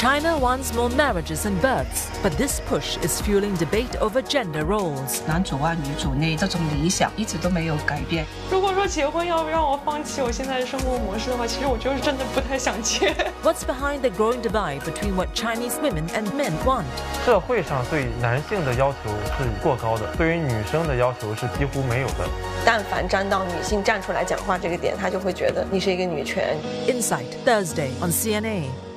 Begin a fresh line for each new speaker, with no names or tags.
China wants more marriages and births, but this push is fueling debate over gender roles.
男主外女主内这种理想一直都没有改变。
如果说结婚要让我放弃我现在的生活模式的话，其实我就是真的不太想结。
What's behind the growing divide between what Chinese women and men want?
社会上对男性的要求是过高的，对于女生的要求是几乎没有的。
但凡沾到女性站出来讲话这个点，他就会觉得你是一个女权。
Insight, Thursday on CNA.